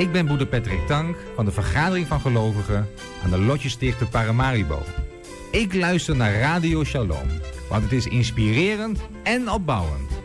Ik ben broeder Patrick Tank van de Vergadering van Gelovigen aan de Lotjestichter Paramaribo. Ik luister naar Radio Shalom, want het is inspirerend en opbouwend.